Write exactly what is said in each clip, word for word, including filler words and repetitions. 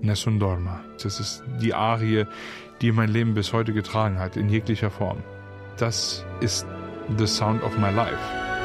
Nessun Dorma. Das ist die Arie, die mein Leben bis heute getragen hat, in jeglicher Form. Das ist the sound of my life.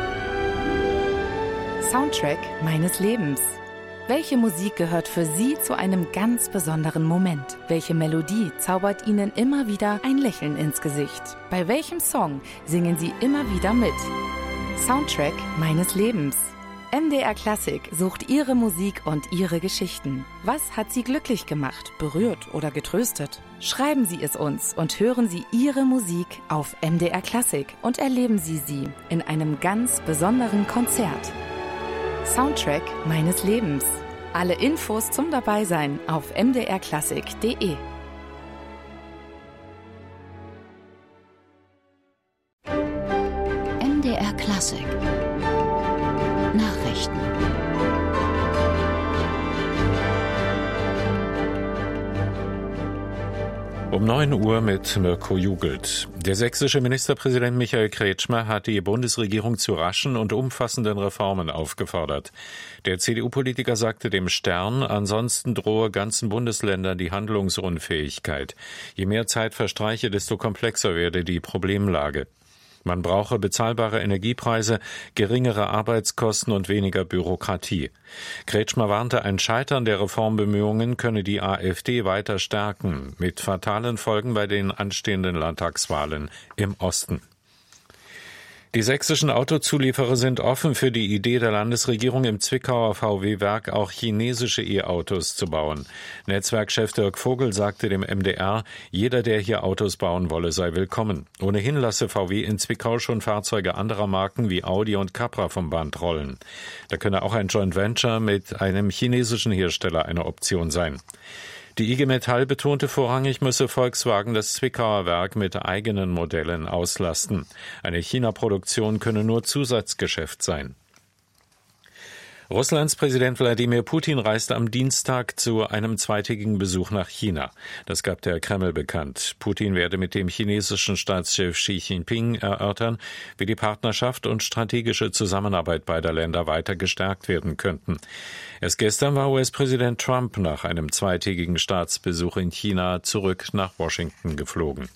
Soundtrack meines Lebens. Welche Musik gehört für Sie zu einem ganz besonderen Moment? Welche Melodie zaubert Ihnen immer wieder ein Lächeln ins Gesicht? Bei welchem Song singen Sie immer wieder mit? Soundtrack meines Lebens. M D R Klassik sucht Ihre Musik und Ihre Geschichten. Was hat Sie glücklich gemacht, berührt oder getröstet? Schreiben Sie es uns und hören Sie Ihre Musik auf M D R Klassik und erleben Sie sie in einem ganz besonderen Konzert. Soundtrack meines Lebens. Alle Infos zum Dabeisein auf m d r klassik punkt d e. M D R Klassik Nachrichten. Um neun Uhr mit Mirko Jugelt. Der sächsische Ministerpräsident Michael Kretschmer hat die Bundesregierung zu raschen und umfassenden Reformen aufgefordert. Der C D U-Politiker sagte dem Stern, ansonsten drohe ganzen Bundesländern die Handlungsunfähigkeit. Je mehr Zeit verstreiche, desto komplexer werde die Problemlage. Man brauche bezahlbare Energiepreise, geringere Arbeitskosten und weniger Bürokratie. Kretschmer warnte, ein Scheitern der Reformbemühungen könne die AfD weiter stärken, mit fatalen Folgen bei den anstehenden Landtagswahlen im Osten. Die sächsischen Autozulieferer sind offen für die Idee der Landesregierung, im Zwickauer V W-Werk auch chinesische E-Autos zu bauen. Netzwerkchef Dirk Vogel sagte dem M D R, jeder, der hier Autos bauen wolle, sei willkommen. Ohnehin lasse V W in Zwickau schon Fahrzeuge anderer Marken wie Audi und Capra vom Band rollen. Da könne auch ein Joint Venture mit einem chinesischen Hersteller eine Option sein. Die I G Metall betonte, vorrangig müsse Volkswagen das Zwickauer Werk mit eigenen Modellen auslasten. Eine China-Produktion könne nur Zusatzgeschäft sein. Russlands Präsident Wladimir Putin reiste am Dienstag zu einem zweitägigen Besuch nach China. Das gab der Kreml bekannt. Putin werde mit dem chinesischen Staatschef Xi Jinping erörtern, wie die Partnerschaft und strategische Zusammenarbeit beider Länder weiter gestärkt werden könnten. Erst gestern war U S-Präsident Trump nach einem zweitägigen Staatsbesuch in China zurück nach Washington geflogen.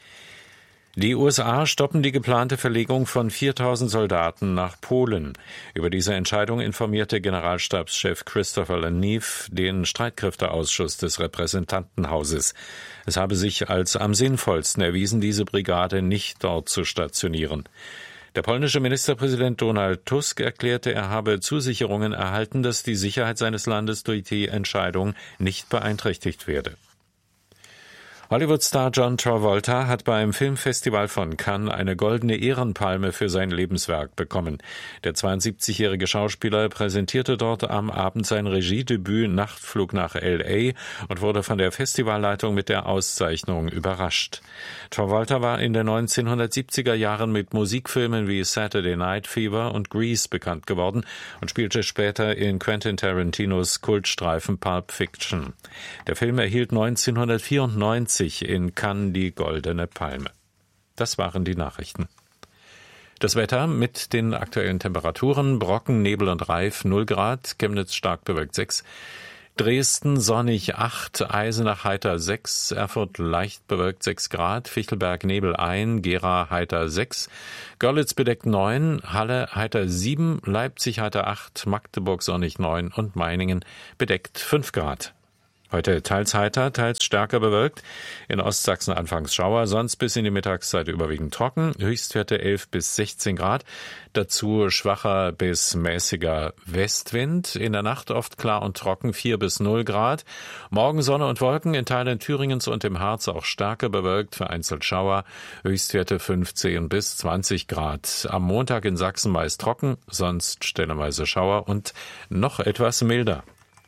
Die U S A stoppen die geplante Verlegung von viertausend Soldaten nach Polen. Über diese Entscheidung informierte Generalstabschef Christopher Lanief den Streitkräfteausschuss des Repräsentantenhauses. Es habe sich als am sinnvollsten erwiesen, diese Brigade nicht dort zu stationieren. Der polnische Ministerpräsident Donald Tusk erklärte, er habe Zusicherungen erhalten, dass die Sicherheit seines Landes durch die Entscheidung nicht beeinträchtigt werde. Hollywood-Star John Travolta hat beim Filmfestival von Cannes eine goldene Ehrenpalme für sein Lebenswerk bekommen. Der zweiundsiebzigjährige Schauspieler präsentierte dort am Abend sein Regiedebüt Nachtflug nach L A und wurde von der Festivalleitung mit der Auszeichnung überrascht. Travolta war in den neunzehnhundertsiebziger Jahren mit Musikfilmen wie Saturday Night Fever und Grease bekannt geworden und spielte später in Quentin Tarantinos Kultstreifen Pulp Fiction. Der Film erhielt neunzehnhundertvierundneunzig in Cannes die Goldene Palme. Das waren die Nachrichten. Das Wetter mit den aktuellen Temperaturen: Brocken, Nebel und Reif null Grad, Chemnitz stark bewölkt sechs, Dresden sonnig acht, Eisenach heiter sechs, Erfurt leicht bewölkt sechs Grad, Fichtelberg Nebel ein, Gera heiter sechs, Görlitz bedeckt neun, Halle heiter sieben, Leipzig heiter acht, Magdeburg sonnig neun und Meiningen bedeckt fünf Grad. Heute teils heiter, teils stärker bewölkt. In Ostsachsen anfangs Schauer, sonst bis in die Mittagszeit überwiegend trocken. Höchstwerte elf bis sechzehn Grad. Dazu schwacher bis mäßiger Westwind. In der Nacht oft klar und trocken, vier bis null Grad. Morgen Sonne und Wolken, in Teilen Thüringens und im Harz auch stärker bewölkt, vereinzelt Schauer. Höchstwerte fünfzehn bis zwanzig Grad. Am Montag in Sachsen meist trocken, sonst stellenweise Schauer und noch etwas milder.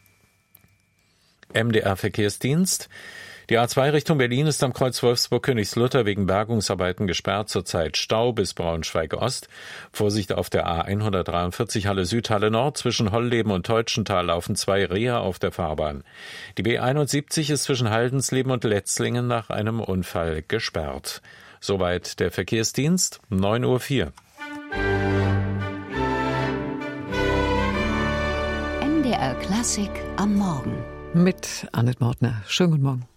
M D R-Verkehrsdienst. Die A zwei Richtung Berlin ist am Kreuz Wolfsburg-Königslutter wegen Bergungsarbeiten gesperrt, zurzeit Stau bis Braunschweig-Ost. Vorsicht auf der A hundertdreiundvierzig Halle Süd, Halle Nord. Zwischen Holleben und Teutschenthal laufen zwei Reher auf der Fahrbahn. Die B einundsiebzig ist zwischen Haldensleben und Letzlingen nach einem Unfall gesperrt. Soweit der Verkehrsdienst, neun Uhr vier. M D R Klassik am Morgen. mit Annette Mautner. Schönen guten Morgen.